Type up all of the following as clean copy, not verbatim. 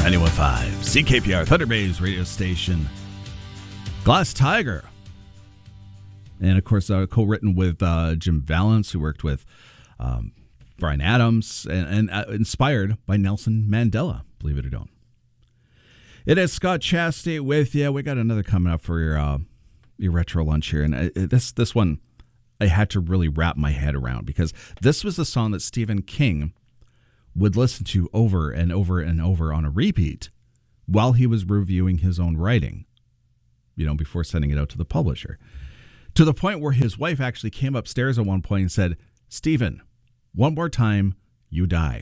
91.5 CKPR, Thunder Bay's radio station. Glass Tiger. And, of course, co-written with Jim Vallance, who worked with Bryan Adams, and inspired by Nelson Mandela, believe it or don't. It is Scott Chastity with you. We got another coming up for your retro lunch here. And this one I had to really wrap my head around, because this was the song that Stephen King would listen to over and over and over on a repeat while he was reviewing his own writing, before sending it out to the publisher. To the point where his wife actually came upstairs at one point and said, "Stephen, one more time, you die."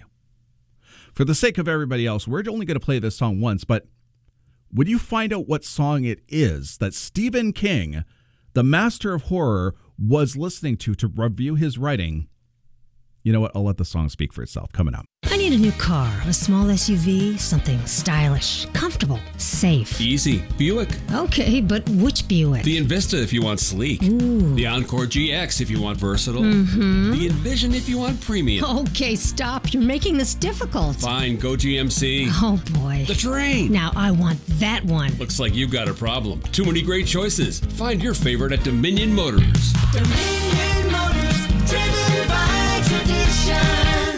For the sake of everybody else, we're only going to play this song once, but when you find out what song it is that Stephen King, the master of horror, was listening to review his writing, you know what? I'll let the song speak for itself. Coming up. I need a new car, a small SUV, something stylish, comfortable, safe. Easy. Buick. Okay, but which Buick? The Envista if you want sleek. Ooh. The Encore GX if you want versatile. Mm-hmm. The Envision if you want premium. Okay, stop. You're making this difficult. Fine, go GMC. Oh, boy. The Terrain. Now I want that one. Looks like you've got a problem. Too many great choices. Find your favorite at Dominion Motors. Dominion Motors, driven by tradition.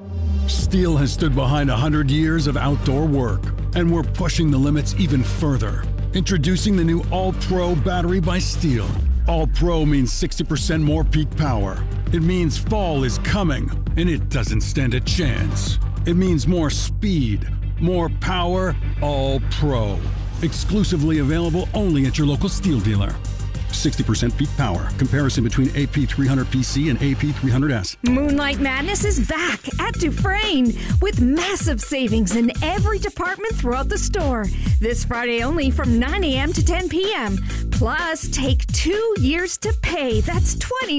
Steel has stood behind 100 years of outdoor work, and we're pushing the limits even further. Introducing the new All-Pro battery by Steel. All-Pro means 60% more peak power. It means fall is coming, and it doesn't stand a chance. It means more speed, more power, All-Pro. Exclusively available only at your local Steel dealer. 60% peak power. Comparison between AP300PC and AP300S. Moonlight Madness is back at Dufresne with massive savings in every department throughout the store. This Friday only from 9 a.m. to 10 p.m. Plus, take 2 years to pay. That's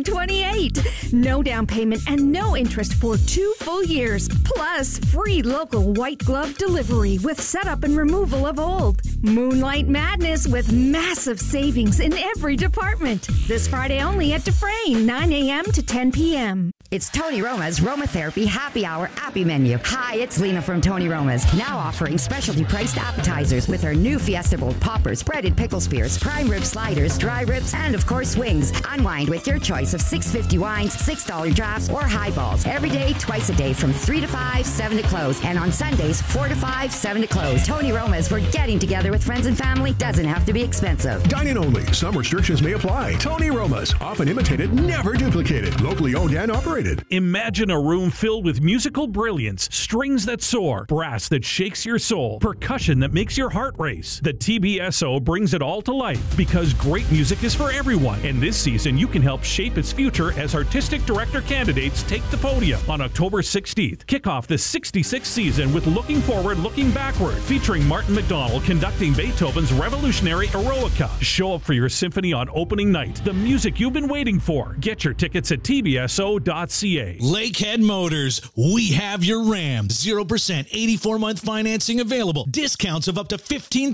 2028. No down payment and no interest for 2 full years. Plus, free local white glove delivery with setup and removal of old. Moonlight Madness with massive savings in every department. This Friday only at Dufresne, 9 a.m. to 10 p.m. It's Tony Roma's Romatherapy Happy Hour Appy Menu. Hi, it's Lena from Tony Roma's. Now offering specialty priced appetizers with our new Fiesta Bowl poppers, breaded pickle spears, prime rib sliders, dry ribs, and of course wings. Unwind with your choice of $6.50 wines, $6 drafts, or highballs. Every day, twice a day from 3 to 5, 7 to close. And on Sundays, 4 to 5, 7 to close. Tony Roma's, for getting together with friends and family, doesn't have to be expensive. Dine-in only. Some restrictions may apply. Tony Roma's. Often imitated, never duplicated. Locally owned and operated. Imagine a room filled with musical brilliance, strings that soar, brass that shakes your soul, percussion that makes your heart race. The TBSO brings it all to life, because great music is for everyone. And this season, you can help shape its future as artistic director candidates take the podium. On October 16th, kick off the 66th season with Looking Forward, Looking Backward, featuring Martin McDonald conducting Beethoven's revolutionary Eroica. Show up for your symphony on opening night. The music you've been waiting for. Get your tickets at tbso.ca. Lakehead Motors, we have your Ram. 0% 84-month financing available. Discounts of up to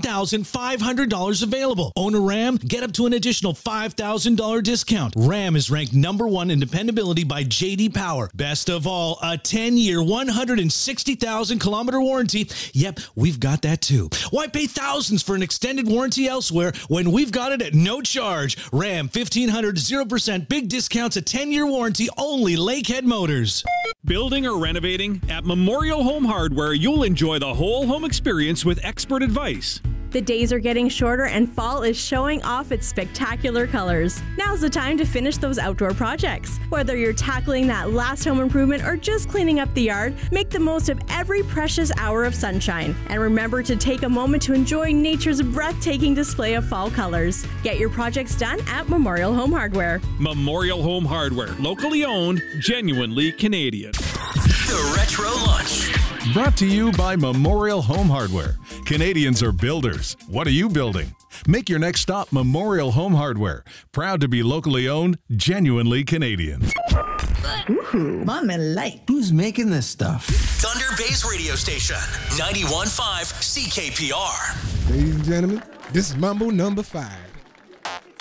$15,500 available. Own a Ram? Get up to an additional $5,000 discount. Ram is ranked #1 in dependability by J.D. Power. Best of all, a 10-year, 160,000-kilometer warranty. Yep, we've got that too. Why pay thousands for an extended warranty elsewhere when we've got it at no charge? Ram 1500, 0%, big discounts, a 10-year warranty, only Lakehead Motors. Building or renovating? At Memorial Home Hardware, you'll enjoy the whole home experience with expert advice. The days are getting shorter and fall is showing off its spectacular colors. Now's the time to finish those outdoor projects. Whether you're tackling that last home improvement or just cleaning up the yard, make the most of every precious hour of sunshine. And remember to take a moment to enjoy nature's breathtaking display of fall colors. Get your projects done at Memorial Home Hardware. Memorial Home Hardware, locally owned, genuinely Canadian. The Retro Lunch. Brought to you by Memorial Home Hardware. Canadians are builders. What are you building? Make your next stop Memorial Home Hardware. Proud to be locally owned, genuinely Canadian. Ooh, Mama like. Who's making this stuff? Thunder Bay's radio station, 91.5 CKPR. Ladies and gentlemen, this is Mambo number 5.